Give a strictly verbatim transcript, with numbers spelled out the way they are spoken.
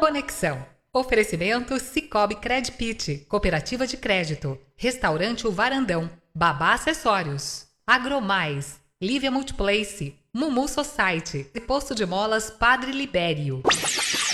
Conexão. Oferecimento Cicobi Credpit, Cooperativa de Crédito, Restaurante O Varandão, Babá Acessórios, Agromais, Lívia Multiplace, Mumu Society e Posto de Molas Padre Libério.